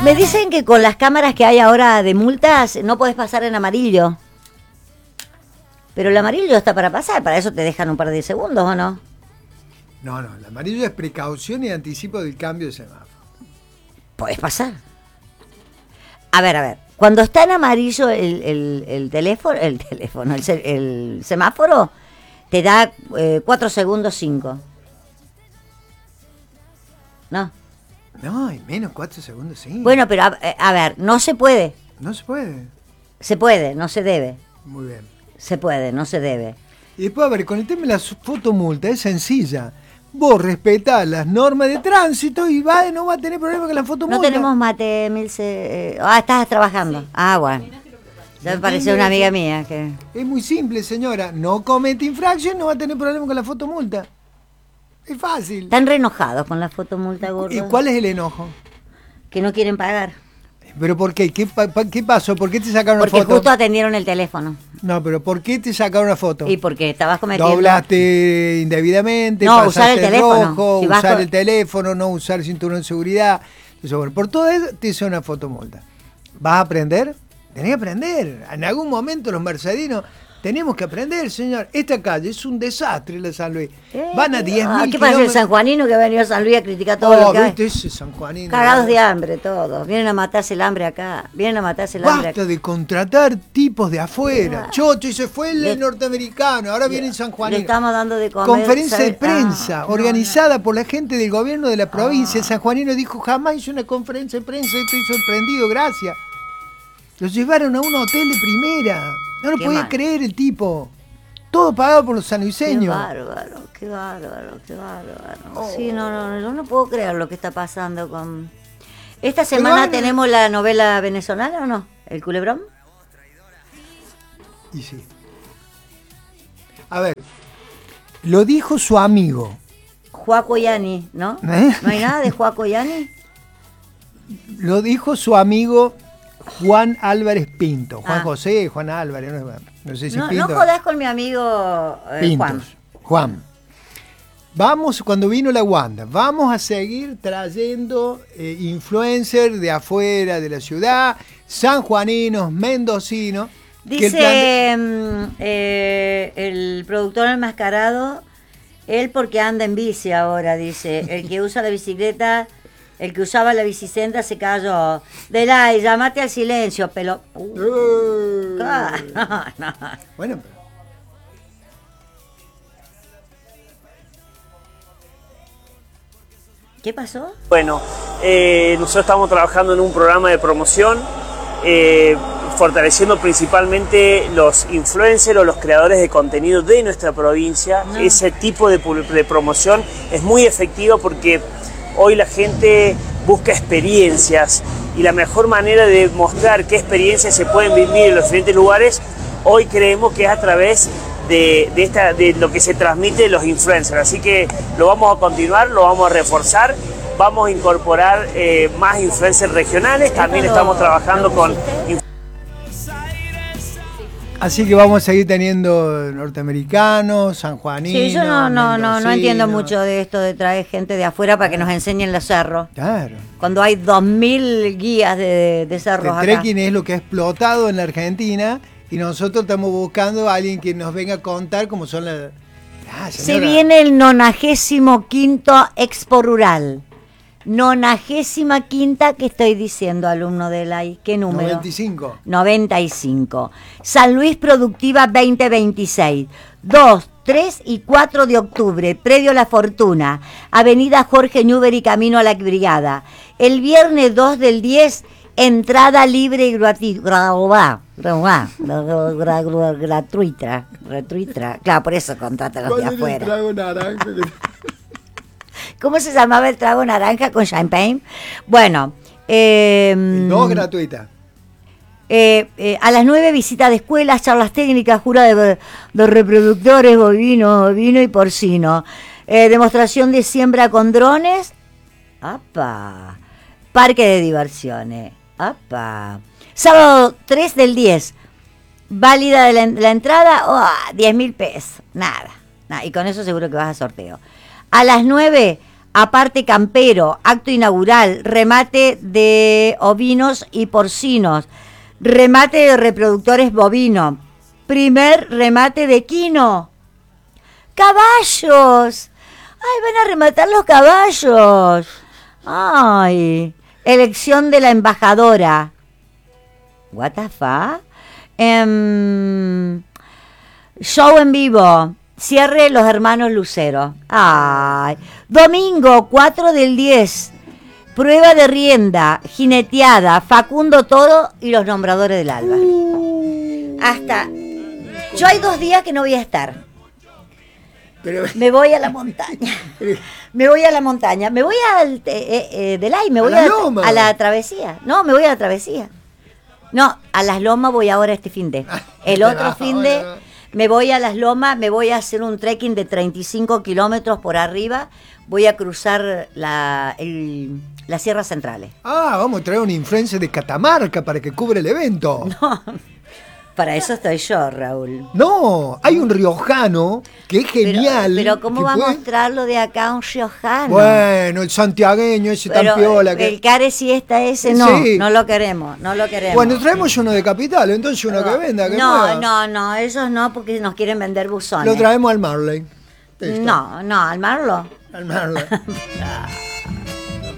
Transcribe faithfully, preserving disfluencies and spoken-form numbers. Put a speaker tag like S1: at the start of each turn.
S1: Me dicen que con las cámaras que hay ahora de multas no podés pasar en amarillo. Pero el amarillo está para pasar, para eso te dejan un par de segundos, ¿o no?
S2: No, no, el amarillo es precaución y anticipo del cambio de semáforo.
S1: Podés pasar. A ver, a ver. Cuando está en amarillo el, el, el teléfono, el teléfono, el, el semáforo, te da eh, cuatro segundos cinco. ¿No?
S2: No, hay menos cuatro segundos cinco.
S1: Bueno, pero a, a ver, no se puede.
S2: No se puede.
S1: Se puede, no se debe.
S2: Muy bien.
S1: Se puede, no se debe.
S2: Y después, a ver, con el tema de la fotomulta, es sencilla. Vos respetás las normas de tránsito y va, no va a tener problema con la fotomulta.
S1: No tenemos mate, Milce. Eh, ah, estás trabajando. Sí. Ah, bueno. Ya me pareció una amiga mía. que
S2: Es muy simple, señora. No comete infracción, no va a tener problema con la fotomulta. Es fácil.
S1: Están re enojados con la fotomulta, gordo.
S2: ¿Y cuál es el enojo?
S1: Que no quieren pagar.
S2: ¿Pero por qué? ¿Qué, pa, qué pasó? ¿Por qué te sacaron
S1: porque
S2: una foto?
S1: Porque justo atendieron el teléfono.
S2: No, pero ¿por qué te sacaron una foto?
S1: Y porque estabas cometiendo...
S2: Doblaste indebidamente,
S1: no, usar el teléfono.
S2: rojo,
S1: si
S2: usar
S1: con...
S2: el teléfono, no usar el cinturón de seguridad. Entonces, bueno, por todo eso te hice una fotomulta. ¿Vas a aprender? Tenés que aprender. En algún momento los mercedinos tenemos que aprender, señor. Esta calle es un desastre, la San Luis.
S1: Eh,
S2: Van a diez mil
S1: ah, ¿qué pasa el sanjuanino que ha venido a San Luis a criticar todo
S2: oh,
S1: lo que hay?
S2: ¿viste ese sanjuanino?
S1: Cagados de hambre todos. Vienen a matarse el hambre acá. Vienen a matarse el hambre
S2: Basta
S1: acá.
S2: de contratar tipos de afuera.
S1: Ah.
S2: Chocho, y se fue el
S1: le,
S2: norteamericano, ahora
S1: le,
S2: viene el sanjuanino.
S1: Le estamos dando de comer.
S2: Conferencia
S1: ¿sabes?
S2: de prensa
S1: ah,
S2: organizada
S1: no, no.
S2: por la gente del gobierno de la provincia.
S1: Ah.
S2: El sanjuanino dijo, jamás hice una conferencia de prensa, estoy sorprendido, gracias. Los llevaron a un hotel de primera. No lo podía mal. creer el tipo. Todo pagado por los sanluiseños.
S1: Qué bárbaro, qué bárbaro, qué bárbaro. Oh. Sí, no, no, yo no puedo creer lo que está pasando con... ¿Esta semana Pero, tenemos la novela venezolana o no? ¿El Culebrón?
S2: Y sí. A ver, lo dijo su amigo.
S1: Joaco Yani, ¿no?
S2: ¿Eh?
S1: ¿No hay nada de Joaco Yani?
S2: Lo dijo su amigo Juan Álvarez Pinto. Juan
S1: ah.
S2: José, Juan Álvarez, no, no sé si
S1: no,
S2: Pinto.
S1: No jodás con mi amigo eh, Juan.
S2: Juan. Vamos, cuando vino la Wanda, vamos a seguir trayendo eh, influencers de afuera de la ciudad, sanjuaninos, mendocinos.
S1: Dice el, eh, el productor enmascarado, él porque anda en bici ahora, dice, el que usa la bicicleta... El que usaba la bicicenda se cayó. Delay, llamate al silencio, pelo. Uh.
S2: Uh.
S1: Ah, no, no.
S2: Bueno, pero...
S1: ¿Qué pasó?
S3: Bueno, eh, nosotros estamos trabajando en un programa de promoción, eh, fortaleciendo principalmente los influencers o los creadores de contenido de nuestra provincia. No. Ese tipo de, de promoción es muy efectivo porque hoy la gente busca experiencias y la mejor manera de mostrar qué experiencias se pueden vivir en los diferentes lugares, hoy creemos que es a través de, de, esta, de lo que se transmite de los influencers. Así que lo vamos a continuar, lo vamos a reforzar, vamos a incorporar eh, más influencers regionales, también estamos trabajando con...
S2: Así que vamos a seguir teniendo norteamericanos, sanjuaninos.
S1: Sí, yo no, no, no, no entiendo mucho de esto de traer gente de afuera para que nos enseñen los cerros.
S2: Claro.
S1: Cuando hay dos mil guías de, de cerros
S2: el
S1: acá.
S2: trekking es lo que ha explotado en la Argentina y nosotros estamos buscando a alguien que nos venga a contar cómo son las...
S1: Ah, se viene el nonagésimo quinto Expo Rural. Nonagésima quinta que estoy diciendo, alumno de la I. ¿Qué número?
S2: noventa y cinco.
S1: noventa y cinco. San Luis Productiva veinte veintiséis. dos, tres y cuatro de octubre, Predio La Fortuna, Avenida Jorge Newbery, camino a la Brigada. El viernes dos del diez, entrada libre y gratuita. Gratuita. Gratuita. Claro, por eso contratan los de afuera.
S2: Trago naranja?
S1: ¿Cómo se llamaba el trago naranja con champagne? Bueno. Eh,
S2: no gratuita.
S1: Eh, eh, a las nueve, visita de escuelas, charlas técnicas, jura de, de reproductores bovinos, ovino y porcino. Eh, demostración de siembra con drones. ¡Apa! Parque de diversiones. ¡Apa! Sábado tres del diez. Válida de la, la entrada, oh, diez mil pesos. Nada, nada. Y con eso seguro que vas a sorteo. A las nueve, aparte campero, acto inaugural, remate de ovinos y porcinos, remate de reproductores bovinos, primer remate de quino, caballos, ay, van a rematar los caballos, ay, elección de la embajadora, what the fuck, um, show en vivo, cierre los hermanos Lucero, ay, domingo cuatro del diez, prueba de rienda, jineteada, Facundo Toro y los nombradores del alba. Hasta, yo hay dos días que no voy a estar.
S2: Pero,
S1: Me voy a la montaña. Me voy a la montaña. Me voy al eh, eh, del ay, me voy
S2: a, la
S1: a,
S2: loma.
S1: a la travesía. No, me voy a la travesía. No, a las lomas voy ahora este fin de. El otro
S2: no,
S1: fin de
S2: no.
S1: me voy a las lomas, me voy a hacer un trekking de treinta y cinco kilómetros por arriba. Voy a cruzar la, el, las sierras centrales.
S2: Ah, vamos a traer un influencer de Catamarca para que cubra el evento.
S1: No, para eso estoy yo, Raúl.
S2: No, hay un riojano que es genial.
S1: Pero, pero ¿cómo
S2: que
S1: va a
S2: puede-
S1: mostrarlo de acá a un riojano?
S2: Bueno, el santiagueño ese
S1: Pero
S2: tan piola que...
S1: el care siesta ese no,
S2: Sí.
S1: no lo queremos, no lo queremos.
S2: Bueno, traemos uno de capital, entonces uno que venda, que
S1: no,
S2: mueva.
S1: no, no, esos no, porque nos quieren vender buzones.
S2: Lo traemos al Marley. Listo.
S1: No, no, al Marlo.
S2: Al Marley.